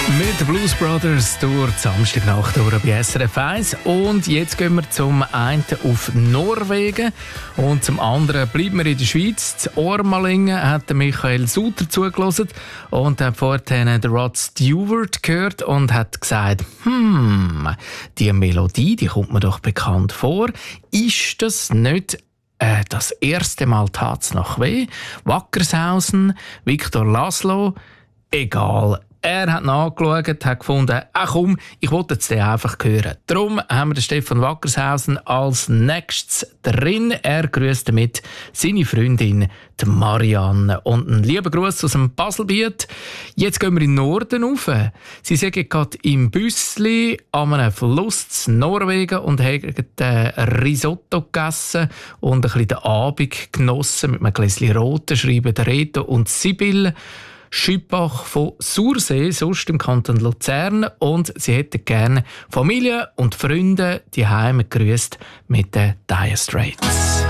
Mit den Blues Brothers durch die Samstagnacht durch bei SRF 1. Und jetzt gehen wir zum einen auf Norwegen und zum anderen bleiben wir in der Schweiz. In Ormalingen hat Michael Suter zugelassen und hat vorhin den Rod Stewart gehört und hat gesagt, die Melodie, die kommt mir doch bekannt vor. Ist das nicht das erste Mal tat's nach weh? Wackershausen, Victor Laszlo, egal. Er hat nachgeschaut, hat gefunden, komm, ich wollte es dir einfach hören. Darum haben wir den Stefan Wackershausen als nächstes drin. Er grüßt damit seine Freundin, die Marianne. Und einen lieben Gruß aus dem Baselbiet. Jetzt gehen wir in den Norden rauf. Sie sind gerade im Büssli an einem Fluss in Norwegen und haben Risotto gegessen und ein bisschen den Abend genossen mit einem Gläschen Roten, schreiben Reto und Sibylle Schüppach von Sursee, sonst im Kanton Luzern. Und sie hätten gerne Familie und Freunde die Heime gegrüßt mit den Dire Straits.